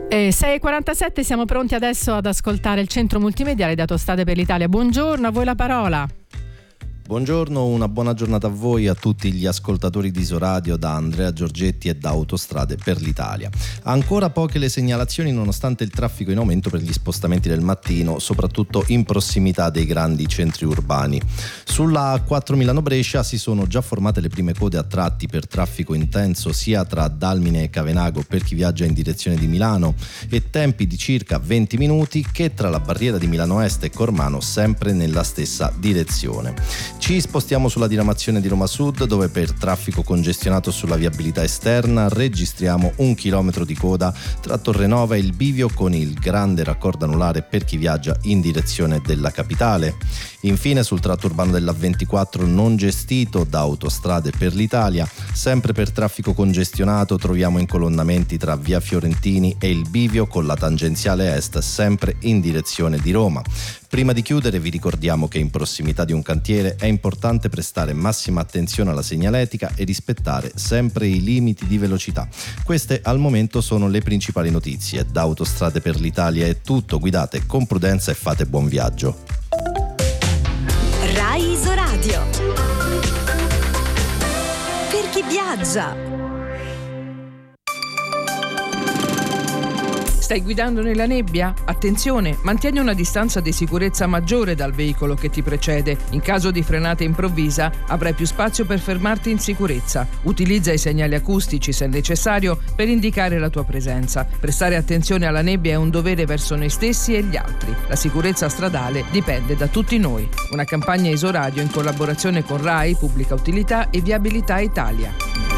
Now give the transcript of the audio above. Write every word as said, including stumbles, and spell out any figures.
E sei e quarantasette, siamo pronti adesso ad ascoltare il centro multimediale di Autostrade per l'Italia. Buongiorno, a voi la parola. Buongiorno, una buona giornata a voi e a tutti gli ascoltatori di Isoradio da Andrea Giorgetti e da Autostrade per l'Italia. Ancora poche le segnalazioni nonostante il traffico in aumento per gli spostamenti del mattino, soprattutto in prossimità dei grandi centri urbani. Sulla A quattro Milano-Brescia si sono già formate le prime code a tratti per traffico intenso sia tra Dalmine e Cavenago per chi viaggia in direzione di Milano e tempi di circa venti minuti che tra la barriera di Milano Est e Cormano sempre nella stessa direzione. Ci spostiamo sulla diramazione di Roma Sud dove per traffico congestionato sulla viabilità esterna registriamo un chilometro di coda tra Torrenova e il bivio con il grande raccordo anulare per chi viaggia in direzione della capitale. Infine sul tratto urbano dell'A ventiquattro non gestito da Autostrade per l'Italia, sempre per traffico congestionato troviamo incolonnamenti tra via Fiorentini e il bivio con la tangenziale est sempre in direzione di Roma. Prima di chiudere vi ricordiamo che in prossimità di un cantiere è importante prestare massima attenzione alla segnaletica e rispettare sempre i limiti di velocità. Queste al momento sono le principali notizie. Da Autostrade per l'Italia è tutto, guidate con prudenza e fate buon viaggio. Rai Isoradio. Per chi viaggia. Stai guidando nella nebbia? Attenzione, mantieni una distanza di sicurezza maggiore dal veicolo che ti precede. In caso di frenata improvvisa avrai più spazio per fermarti in sicurezza. Utilizza i segnali acustici se necessario per indicare la tua presenza. Prestare attenzione alla nebbia è un dovere verso noi stessi e gli altri. La sicurezza stradale dipende da tutti noi. Una campagna Isoradio in collaborazione con Rai, Pubblica Utilità e Viabilità Italia.